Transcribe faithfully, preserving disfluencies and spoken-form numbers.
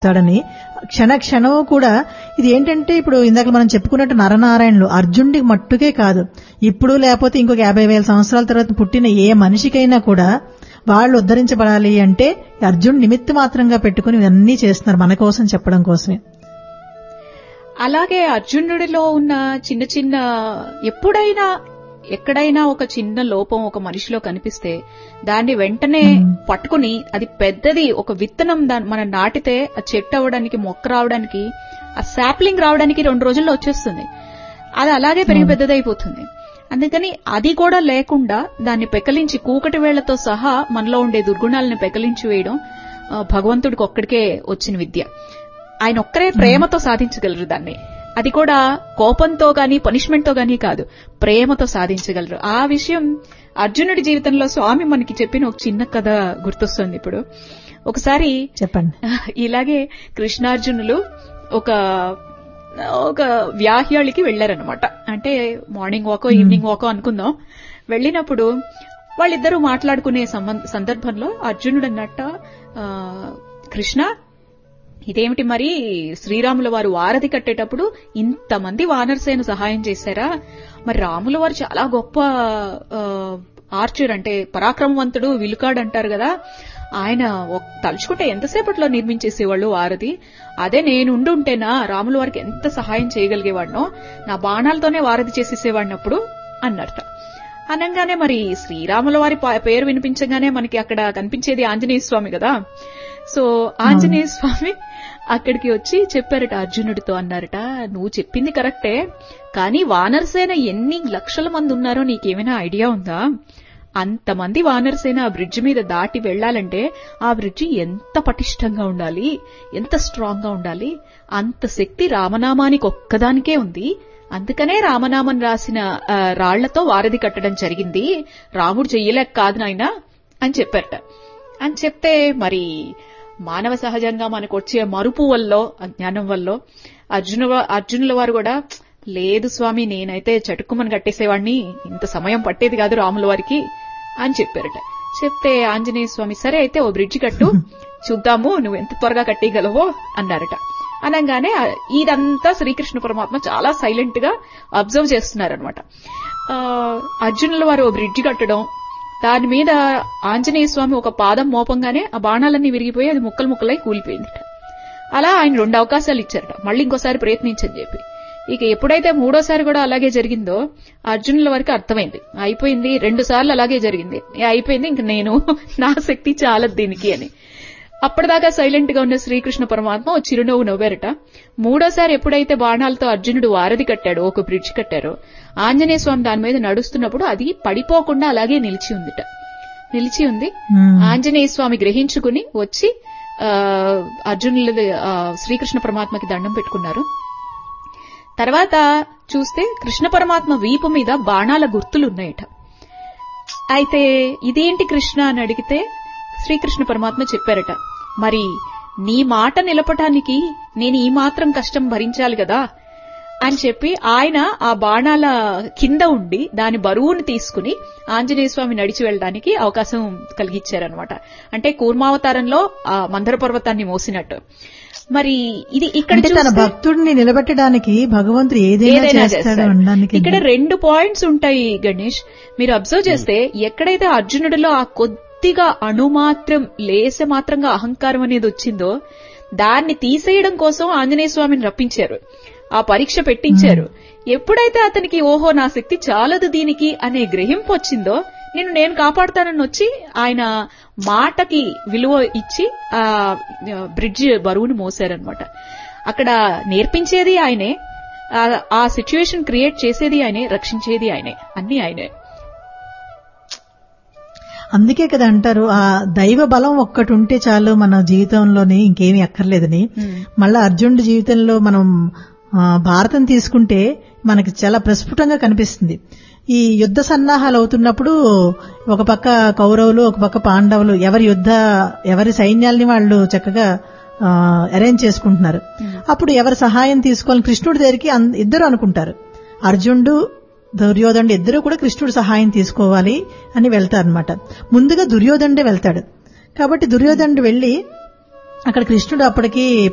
చేస్తాడని క్షణ క్షణం కూడా ఇది ఏంటంటే ఇప్పుడు ఇందాక మనం చెప్పుకున్నట్టు నరనారాయణులు అర్జునుడికి మట్టుకే కాదు, ఇప్పుడు లేకపోతే ఇంకొక యాభై వేల సంవత్సరాల తర్వాత పుట్టిన ఏ మనిషికైనా కూడా వాళ్ళు ఉద్ధరించబడాలి అంటే అర్జున్ నిమిత్త మాత్రంగా పెట్టుకుని ఇవన్నీ చేస్తున్నారు మన కోసం చెప్పడం కోసమే. అలాగే అర్జునుడిలో ఉన్న చిన్న చిన్న ఎప్పుడైనా ఎక్కడైనా ఒక చిన్న లోపం ఒక మనిషిలో కనిపిస్తే దాన్ని వెంటనే పట్టుకుని అది పెద్దది ఒక విత్తనం దాన్ని మనం నాటితే ఆ చెట్టు అవ్వడానికి మొక్క రావడానికి ఆ శాప్లింగ్ రావడానికి రెండు రోజుల్లో వచ్చేస్తుంది. అది అలాగే పెరిగి పెద్దదైపోతుంది. అందుకని అది కూడా లేకుండా దాన్ని పెకలించి కూకటి వేళ్లతో సహా మనలో ఉండే దుర్గుణాలను పెకలించి వేయడం భగవంతుడికి ఒక్కడికే వచ్చిన విద్య. ఆయన ఒక్కరే ప్రేమతో సాధించగలరు దాన్ని. అది కూడా కోపంతో గాని పనిష్మెంట్ తో గానీ కాదు, ప్రేమతో సాధించగలరు. ఆ విషయం అర్జునుడి జీవితంలో స్వామి మనకి చెప్పిన ఒక చిన్న కథ గుర్తొస్తుంది ఇప్పుడు. ఒకసారి చెప్పండి. ఇలాగే కృష్ణార్జునులు ఒక ఒక వ్యాహ్యాళికి వెళ్లారనమాట. అంటే మార్నింగ్ వాకో ఈవినింగ్ వాకో అనుకుందాం. వెళ్లినప్పుడు వాళ్ళిద్దరూ మాట్లాడుకునే సందర్భంలో అర్జునుడు అన్నట్ట, కృష్ణ ఇదేమిటి మరి శ్రీరాముల వారు వారధి కట్టేటప్పుడు ఇంతమంది వానరసేన సహాయం చేశారా? మరి రాముల వారు చాలా గొప్ప ఆర్చర్, అంటే పరాక్రమవంతుడు, విలుకాడు అంటారు కదా, ఆయన తలుచుకుంటే ఎంతసేపట్లో నిర్మించేసేవాళ్ళు వారధి. అదే నేను ఉండుంటేనా రాముల వారికి ఎంత సహాయం చేయగలిగేవాడినో, నా బాణాలతోనే వారధి చేసేసేవాడినప్పుడు అన్నట్ట. అనగానే మరి శ్రీరాముల వారి పేరు వినిపించగానే మనకి అక్కడ కనిపించేది ఆంజనేయ స్వామి కదా. సో ఆంజనేయ స్వామి అక్కడికి వచ్చి చెప్పారట అర్జునుడితో. అన్నారట, నువ్వు చెప్పింది కరెక్టే, కానీ వానరసేన ఎన్ని లక్షల మంది ఉన్నారో నీకేమైనా ఐడియా ఉందా? అంతమంది వానరసేన ఆ బ్రిడ్జ్ మీద దాటి వెళ్లాలంటే ఆ బ్రిడ్జి ఎంత పటిష్టంగా ఉండాలి, ఎంత స్ట్రాంగ్ గా ఉండాలి. అంత శక్తి రామనామానికి ఒక్కదానికే ఉంది. అందుకనే రామనామం రాసిన రాళ్లతో వారధి కట్టడం జరిగింది. రాముడు చెయ్యలేక కాదు నాయనా అని చెప్పారట. అని చెప్తే మరి మానవ సహజంగా మనకు వచ్చే మరుపు వల్ల, అజ్ఞానం వల్ల అర్జున అర్జునుల వారు కూడా, లేదు స్వామి నేనైతే చటుక్కుమని కట్టేసేవాడిని, ఇంత సమయం పట్టేది కాదు రాముల వారికి అని చెప్పారట. చెప్తే ఆంజనేయ స్వామి సరే అయితే ఓ బ్రిడ్జి కట్టు చూద్దాము నువ్వు ఎంత త్వరగా కట్టేయగలవో అన్నారట. అనగానే ఇదంతా శ్రీకృష్ణ పరమాత్మ చాలా సైలెంట్ గా అబ్జర్వ్ చేస్తున్నారనమాట. అర్జునుల వారు ఓ బ్రిడ్జి కట్టడం, దాని మీద ఆంజనేయ స్వామి ఒక పాదం మోపంగానే ఆ బాణాలన్నీ విరిగిపోయి అది ముక్కలు ముక్కలై కూలిపోయిందట. అలా ఆయన రెండు అవకాశాలు ఇచ్చారట, మళ్ళీ ఇంకోసారి ప్రయత్నించని చెప్పి. ఇక ఎప్పుడైతే మూడోసారి కూడా అలాగే జరిగిందో అర్జునుల వరకు అర్థమైంది, అయిపోయింది, రెండు సార్లు అలాగే జరిగింది, అయిపోయింది, ఇంక నేను నా శక్తి చాలదు దీనికి అని. అప్పటిదాకా సైలెంట్ గా ఉన్న శ్రీకృష్ణ పరమాత్మ ఓ చిరునవ్వు నవ్వారట. మూడోసారి ఎప్పుడైతే బాణాలతో అర్జునుడు వారధి కట్టాడో, ఒక బ్రిడ్జ్ కట్టారో, ఆంజనేయ స్వామి దాని మీద నడుస్తున్నప్పుడు అది పడిపోకుండా అలాగే నిలిచి ఉందిట. నిలిచి ఉంది. ఆంజనేయ స్వామి గ్రహించుకుని వచ్చి అర్జునుల శ్రీకృష్ణ పరమాత్మకి దండం పెట్టుకున్నారు. తర్వాత చూస్తే కృష్ణ పరమాత్మ వీపు మీద బాణాల గుర్తులున్నాయట. అయితే ఇదేంటి కృష్ణ అని అడిగితే శ్రీకృష్ణ పరమాత్మ చెప్పారట, మరి నీ మాట నిలపటానికి నేను ఈ మాత్రం కష్టం భరించాలి కదా అని చెప్పి ఆయన ఆ బాణాల కింద ఉండి దాని బరువును తీసుకుని ఆంజనేయ స్వామి నడిచి వెళ్ళడానికి అవకాశం కలిగించారనమాట. అంటే కూర్మావతారంలో ఆ మందర పర్వతాన్ని మోసినట్టు. మరి ఇది ఇక్కడ తన భక్తుడిని నిలబెట్టడానికి భగవంతుడు ఏదైనా చేస్తాడు. ఇక్కడ రెండు పాయింట్స్ ఉంటాయి గణేష్, మీరు అబ్జర్వ్ చేస్తే ఎక్కడైతే అర్జునుడిలో ఆ కొద్దిగా అణుమాత్రం లేసే మాత్రంగా అహంకారం అనేది వచ్చిందో దాన్ని తీసేయడం కోసం ఆంజనేయ స్వామిని రప్పించారు, ఆ పరీక్ష పెట్టించారు. ఎప్పుడైతే అతనికి ఓహో నా శక్తి చాలదు దీనికి అనే గ్రహింపు వచ్చిందో నేను నేను కాపాడుతానని వచ్చి ఆయన మాటకి విలువ ఇచ్చి ఆ బ్రిడ్జ్ బరువును మోసారనమాట. అక్కడ నేర్పించేది ఆయనే, ఆ సిచ్యువేషన్ క్రియేట్ చేసేది ఆయనే, రక్షించేది ఆయనే, అన్ని ఆయనే. అందుకే కదా అంటారు ఆ దైవ బలం ఒక్కటి ఉంటే చాలు మన జీవితంలోని ఇంకేమీ అక్కర్లేదని. మళ్ళా అర్జునుడి జీవితంలో మనం భారతం తీసుకుంటే మనకి చాలా ప్రస్ఫుటంగా కనిపిస్తుంది. ఈ యుద్ధ సన్నాహాలు అవుతున్నప్పుడు ఒక పక్క కౌరవులు, ఒక పక్క పాండవులు ఎవరి యుద్ధ ఎవరి సైన్యాల్ని వాళ్ళు చక్కగా అరేంజ్ చేసుకుంటున్నారు. అప్పుడు ఎవరి సహాయం తీసుకోవాలని కృష్ణుడి దగ్గరికి ఇద్దరు అనుకుంటారు, అర్జునుడు దుర్యోధనుడు ఇద్దరు కూడా కృష్ణుడు సహాయం తీసుకోవాలి అని వెళ్తారనమాట. ముందుగా దుర్యోధనుడే వెళ్తాడు. కాబట్టి దుర్యోధనుడు వెళ్లి అక్కడ కృష్ణుడు అప్పటికి